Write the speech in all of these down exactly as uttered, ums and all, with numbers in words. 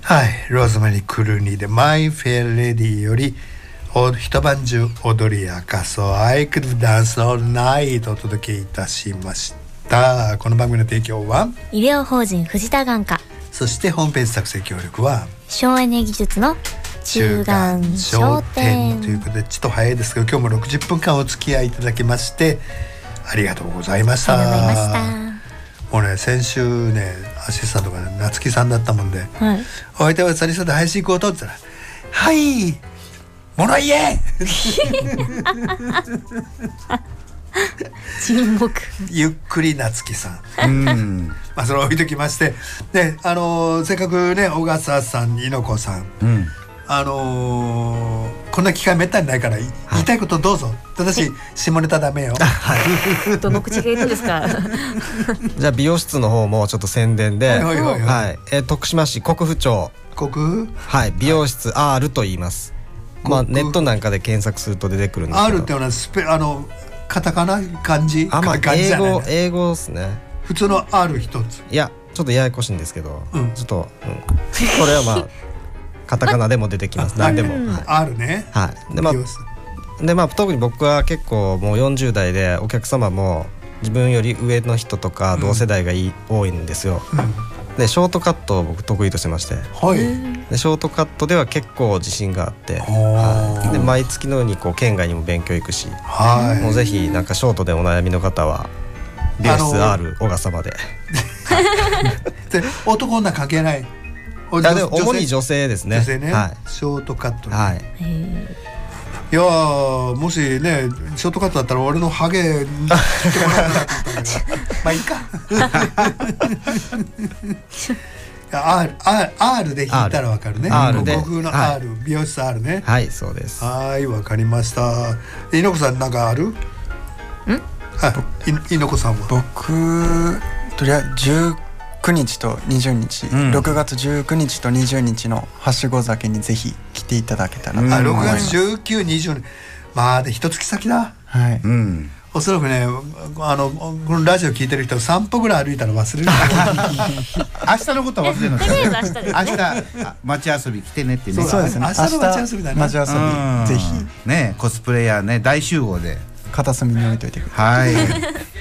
はい、ローズマリー・クルーニーでマイ・フェア・レディより一晩中踊り明かそう I could dance all night お届けいたしました。この番組の提供は医療法人藤田眼科、 そしてホームページ作成協力は省エネ技術の中眼商店ということで、ちょっと早いですけど今日もろくじゅっぷんかんお付き合いいただきましてありがとうございました。 ありがとうございました。 もうね、先週ねアシスタントが、ね、夏木さんだったもんで、はい、お相手はサリさんで配信行こうとって言ったらはい物言え沈黙ゆっくり夏木さんうんまあそれを置いときまして、であのー、せっかくね小笠さん猪子さん、うんあのー、こんな機会めったにないから、はい、言いたいことどうぞ。ただし下ネタダメよ。 はい、どの口が言うんですか。 じゃあ美容室の方もちょっと宣伝で、はいはいはいはい、えー、徳島市国府町国府、 はい、美容室 R と言います。まあネットなんかで検索すると出てくるんですけど、 R っていうのはスペあのカタカナ漢字、 あ、まあ、英語英語ですね。 普通の R 一つ。 いやちょっとややこしいんですけど、うん、ちょっと、うん、これはまあカタカナでも出てきます。何でも、はい、 あるね。 はい。でまあでまあ特に僕は結構もうよんじゅう代でお客様も自分より上の人とか同世代がい、うん、多いんですよ。うん、でショートカットを僕得意としてまして、はい、でショートカットでは結構自信があって、はい、で毎月のようにこう県外にも勉強行くし、はい、もうぜひなんかショートでお悩みの方は美容室 R 小笠まで。 で男女関係ない。 あでも主に女性ですね。 女性ね、 はい、 ショートカット、ね、 はい、 いやもしねショートカットだったら俺のハゲ切ってもらえたと思ったんだけどまあいいか。R, R, R で引いたらわかるね。 R で国風の R、はい、美容室 R ね。 はいそうです。 はいわかりました。猪子さんなんかある？ん？あ猪子さんは僕とりあえずじゅうくにちとにじゅうにち、うん、ろくがつじゅうくにちとにじゅうにちのはしご酒にぜひ来ていただけたらと思います。 あろくがつじゅうく、にじゅうまあで一月先だ。 はい、うん、 おそらくねあのこのラジオ聞いてる人さん歩ぐらい歩いたら忘れる。 明日のことは忘れるの。 とりあえず明日ですね。 明日町遊び来てねってね。 そうですね。明日の町遊びだね。 町遊びぜひねコスプレイヤーね大集合で片隅に置いといてください。はい。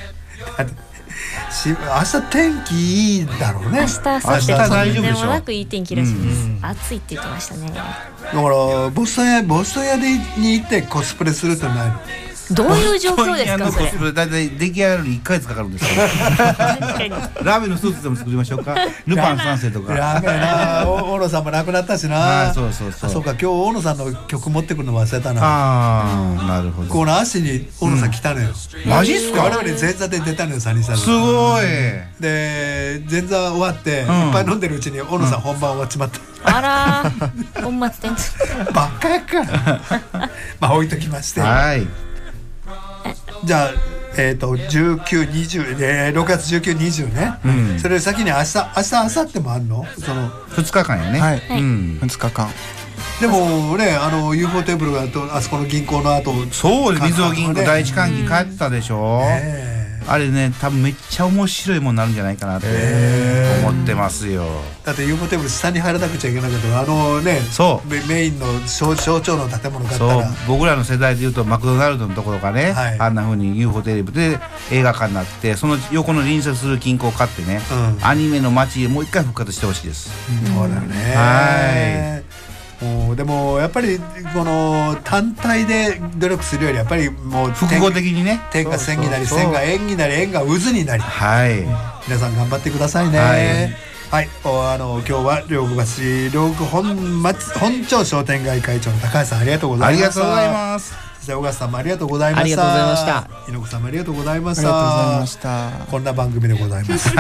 明日天気いいだろうね。 明日明後日大丈夫でしょ。なくいい天気らしいです。うん、暑いって言ってましたね。だからボストン屋ボストン屋でに行ってコスプレするってないの？ どういう状況ですかそれ。 コスプレだいたい出来上がるのにいっかげつかかるんですよ。ラーメンのスーツでも作りましょうか。ルパン三世とか。 ラーメンな。大野さんも亡くなったしな。 あそうそうそう。 そうか今日大野さんの曲持ってくるの忘れたな。 ああなるほど。 この足に大野さん来たのよ。 マジっすか。 我々前座で出たのよサニーさん。 すごい。 で前座終わっていっぱい飲んでるうちに大野さん本番終わっちまった。 あら本末転倒。 バカやから。まあ置いときまして。 はい。 じゃあ、えー、とじゅうく、にじゅう、えー、ろくがつじゅうく、にじゅうね、うん、それ先に明日明日明後日もあるの？そのふつかかんやね。 はい、うん、ふつかかんでもねあの ユーフォー テーブルがとあそこの銀行の後そうで水尾銀行第一関係帰ったでしょ、ね、あれね多分めっちゃ面白いものになるんじゃないかなって思ってますよ。 だって ユーフォー テーブル下に入らなくちゃいけなかったあのねそうメ, メインの象徴の建物があったらそう僕らの世代でいうとマクドナルドのところがね、はい、あんな風に ユーフォー テーブルで映画館になってその横の隣接する金庫を買ってね、うん、アニメの街もう一回復活してほしいです、 うん、そうだよね。はいもうでもやっぱりこの単体で努力するよりやっぱりもう複合的にね点が線になり線が円になり円が渦になり、 はい、 皆さん頑張ってくださいね。はい、はい、あの今日は両国橋両国 本, 町本町商店街会長の高橋さんありがとうございました。 ありがとうございます。 そして小笠さんもありがとうございました。ありがとうございました。 猪子さんもありがとうございました。 ありがとうございました。 こんな番組でございます。い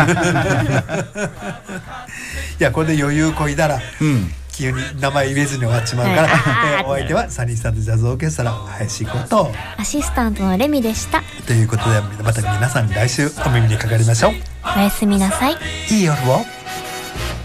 やこれで余裕こいだら、うん急に名前言えずに終わっちまうから、はい、お相手はサニーサンドジャズオーケストラ林ことアシスタントのレミでしたということでまた皆さん来週お耳にかかりましょう。 おやすみなさい。 いい夜を。